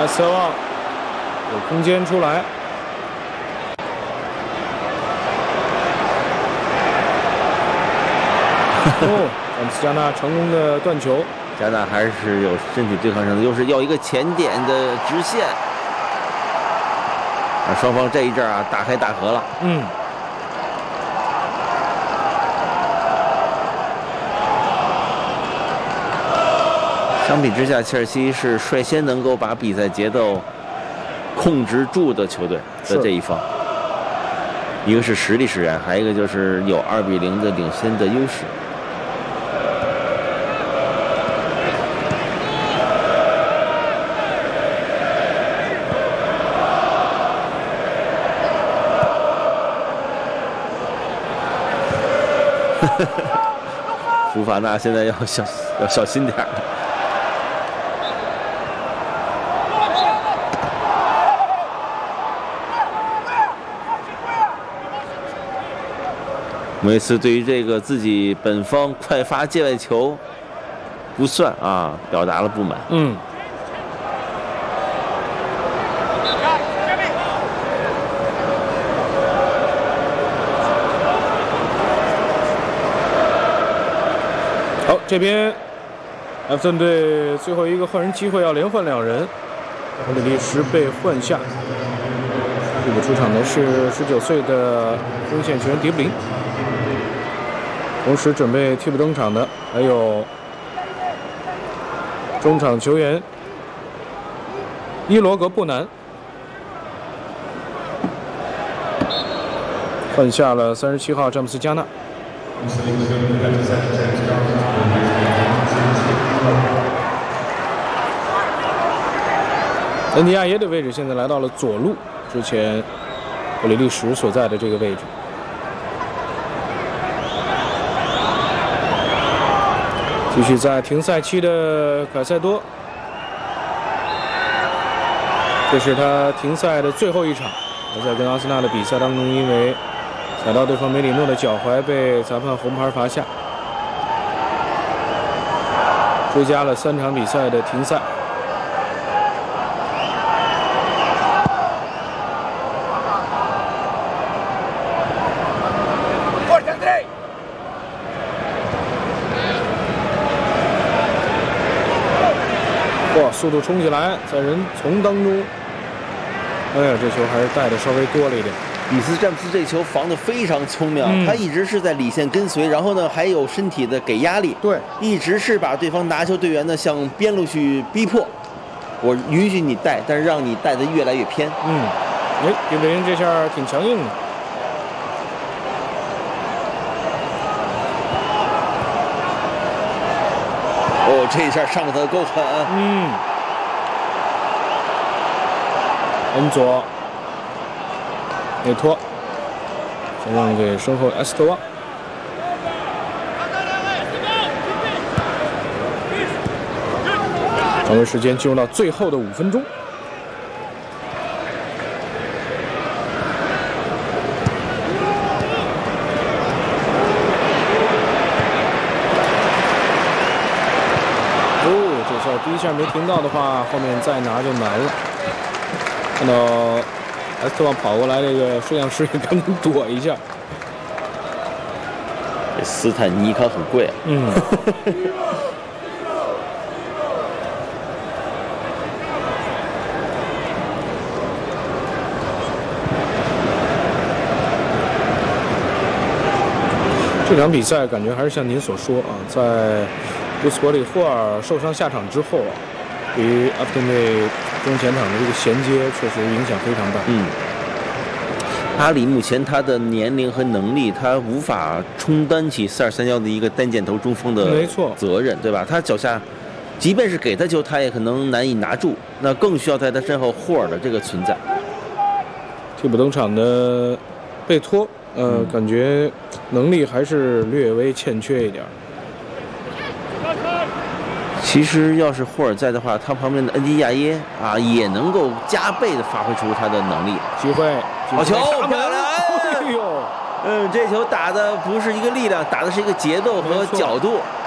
埃斯特旺有空间出来。哦，詹姆斯加纳成功的断球。 加纳还是有身体对抗上的优势，要一个前点的直线。双方这一阵啊，大开大合了。相比之下，切尔西是率先能够把比赛节奏控制住的球队的这一方。一个是实力使然，还有一个就是有2-0的领先的优势。福法纳现在要小心点儿。梅斯对于这个自己本方快发界外球不算啊，表达了不满。 好，这边埃弗顿队最后一个换人机会，要连换2人。奥里利什被换下，替补出场的是19岁的锋线球员迪布林。同时准备替补登场的还有中场球员伊罗格布南，换下了37号詹姆斯加纳。恩迪亚耶的位置现在来到了左路，之前奥里利什所在的这个位置。继续在停赛期的凯塞多，这是他停赛的最后一场。他在跟阿森纳的比赛当中，因为踩到对方梅里诺的脚踝，被裁判红牌罚下，追加了3场比赛的停赛。哇，速度冲起来，在人丛当中，哎呀，这球还是带的稍微多了一点。 詹姆斯这球防得非常聪明，他一直是在里线跟随，然后呢还有身体的给压力， 对， 一直是把对方拿球队员呢向边路去逼迫。我允许你带，但是让你带得越来越偏。 迪布林这下挺强硬的。 哦，这一下上得够狠。 恩佐。内托，先让给身后埃斯特旺。转会时间进入到最后的5分钟。哦，这下第一下没停到的话，后面再拿就难了。看到埃斯特旺跑过来，这个摄像师也赶紧躲一下。 这斯坦尼康很贵啊。 这场比赛感觉还是像您所说啊，在布斯伯里霍尔受伤下场之后啊，对于阿弗顿队中前场的这个衔接确实影响非常大。 阿里目前他的年龄和能力，他无法充当起4231的一个单箭头中锋的责任，对吧？他脚下，即便是给他球，他也可能难以拿住。那更需要在他身后霍尔的这个存在。 替补登场的贝托，感觉能力还是略微欠缺一点。 其实要是霍尔在的话，他旁边的恩迪亚耶啊，也能够加倍的发挥出他的能力。 机会， 好球，漂亮！ 哎呦， 这球打的不是一个力量，打的是一个节奏和角度。